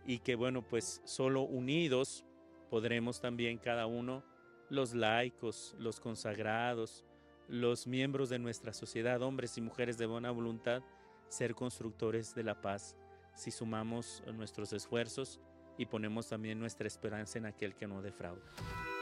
y que bueno, pues solo unidos podremos también cada uno, los laicos, los consagrados, los miembros de nuestra sociedad, hombres y mujeres de buena voluntad, ser constructores de la paz si sumamos nuestros esfuerzos y ponemos también nuestra esperanza en aquel que no defrauda.